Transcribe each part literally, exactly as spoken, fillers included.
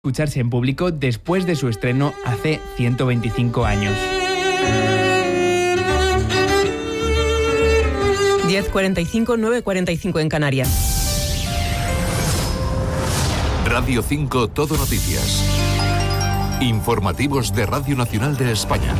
escucharse en público después de su estreno hace ciento veinticinco años. diez cuarenta y cinco, nueve cuarenta y cinco en Canarias. Radio cinco Todo Noticias. Informativos de Radio Nacional de España.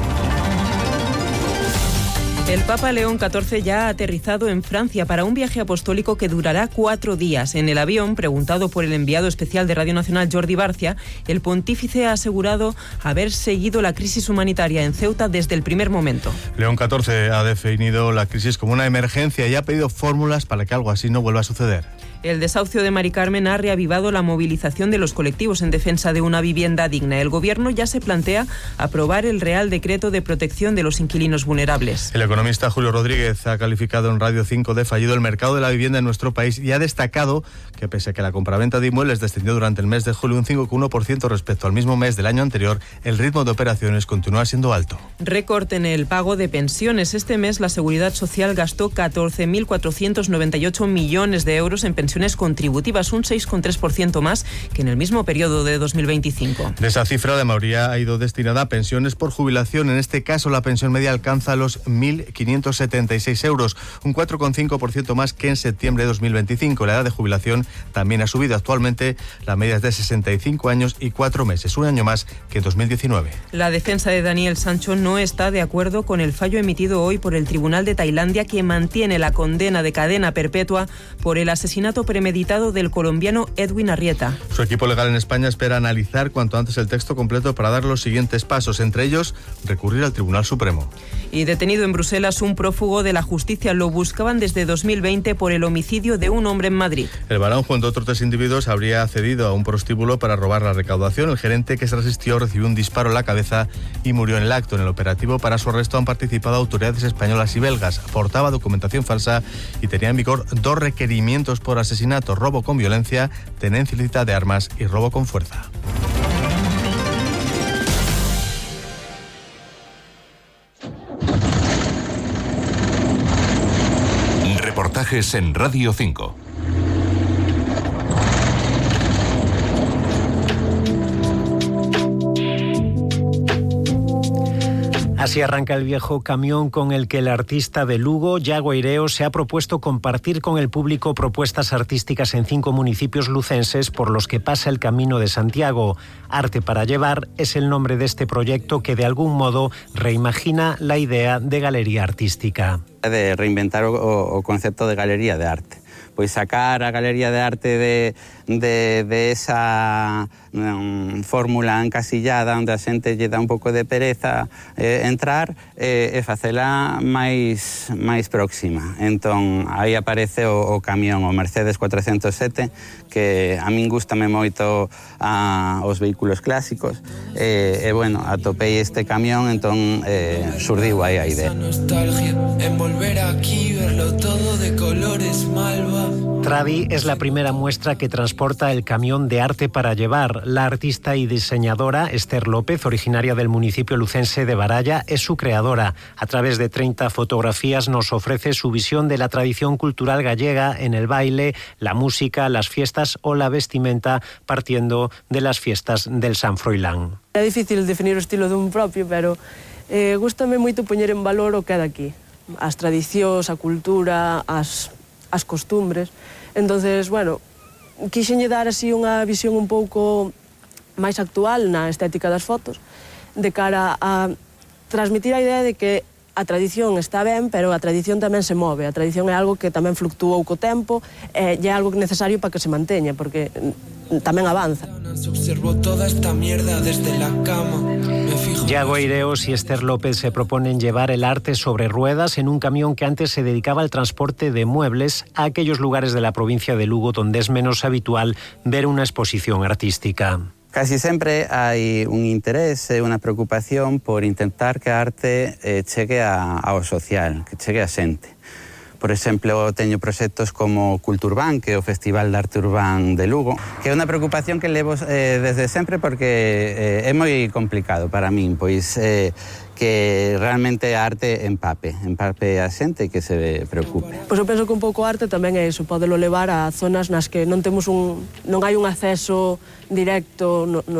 El Papa León catorce ya ha aterrizado en Francia para un viaje apostólico que durará cuatro días. En el avión, preguntado por el enviado especial de Radio Nacional, Jordi Barcia, el pontífice ha asegurado haber seguido la crisis humanitaria en Ceuta desde el primer momento. León catorce ha definido la crisis como una emergencia y ha pedido fórmulas para que algo así no vuelva a suceder. El desahucio de Mari Carmen ha reavivado la movilización de los colectivos en defensa de una vivienda digna. El Gobierno ya se plantea aprobar el Real Decreto de Protección de los Inquilinos Vulnerables. El economista Julio Rodríguez ha calificado en Radio cinco de fallido el mercado de la vivienda en nuestro país y ha destacado que pese a que la compraventa de inmuebles descendió durante el mes de julio un cinco coma uno por ciento respecto al mismo mes del año anterior, el ritmo de operaciones continúa siendo alto. Récord en el pago de pensiones. Este mes la Seguridad Social gastó catorce mil cuatrocientos noventa y ocho millones de euros en pensiones contributivas, un seis coma tres por ciento más que en el mismo periodo de dos mil veinticinco. De esa cifra, la mayoría ha ido destinada a pensiones por jubilación. En este caso, la pensión media alcanza los mil quinientos setenta y seis euros, un cuatro coma cinco por ciento más que en septiembre de dos mil veinticinco. La edad de jubilación también ha subido. Actualmente, la media es de sesenta y cinco años y cuatro meses, un año más que en dos mil diecinueve. La defensa de Daniel Sancho no está de acuerdo con el fallo emitido hoy por el Tribunal de Tailandia que mantiene la condena de cadena perpetua por el asesinato premeditado del colombiano Edwin Arrieta. Su equipo legal en España espera analizar cuanto antes el texto completo para dar los siguientes pasos, entre ellos recurrir al Tribunal Supremo. Y detenido en Bruselas un prófugo de la justicia. Lo buscaban desde dos mil veinte por el homicidio de un hombre en Madrid. El varón, junto a otros tres individuos, habría accedido a un prostíbulo para robar la recaudación. El gerente, que se resistió, recibió un disparo en la cabeza y murió en el acto. En el operativo para su arresto han participado autoridades españolas y belgas. Portaba documentación falsa y tenía en vigor dos requerimientos por asesinato, robo con violencia, tenencia ilícita de armas y robo con fuerza. Reportajes en Radio cinco. Así arranca el viejo camión con el que el artista de Lugo, Yago Aireo, se ha propuesto compartir con el público propuestas artísticas en cinco municipios lucenses por los que pasa el Camino de Santiago. Arte para Llevar es el nombre de este proyecto que de algún modo reimagina la idea de galería artística. De reinventar o, o concepto de galería de arte. Pois sacar a galería de arte de, de, de esa um, fórmula encasillada onde a xente lle dá un pouco de pereza eh, entrar eh, e facela máis, máis próxima. Entón, aí aparece o, o camión, o Mercedes cuatrocentos sete, que a min gústame moito a, os vehículos clásicos e, e bueno, atopei este camión, entón eh, surdiu aí a idea. Nostalgia en volver aquí, verlo todo de colores malva. Travi es la primera muestra que transporta el camión de Arte para Llevar. La artista y diseñadora Esther López, originaria del municipio lucense de Baralla, es su creadora. A través de treinta fotografías nos ofrece su visión de la tradición cultural gallega en el baile, la música, las fiestas o la vestimenta, partiendo de las fiestas del San Froilán. É difícil definir o estilo dun propio, pero eh, gústame moito poñer en valor o que é daqui. As tradicións, a cultura, as... as costumbres. Entonces, bueno, quixenlle dar así unha visión un pouco máis actual na estética das fotos, de cara a transmitir a idea de que a tradición está ben, pero a tradición tamén se move. A tradición é algo que tamén fluctuou co tempo e é algo necesario para que se manteña, porque tamén avanza. Observo toda esta mierda desde la cama. Yago Aireos y Esther López se proponen llevar el arte sobre ruedas en un camión que antes se dedicaba al transporte de muebles a aquellos lugares de la provincia de Lugo donde es menos habitual ver una exposición artística. Casi sempre hai un interés e unha preocupación por intentar que a arte eh, chegue a, ao social, que chegue a xente. Por exemplo, teño proxectos como Culturban, que é o Festival de Arte Urbán de Lugo, que é unha preocupación que levo eh, desde sempre porque eh, é moi complicado para min, pois eh, que realmente a arte empape, empape a xente que se preocupe. Pois eu penso que un pouco arte tamén é iso, podelo levar a zonas nas que non temos un non hai un acceso directo, no, no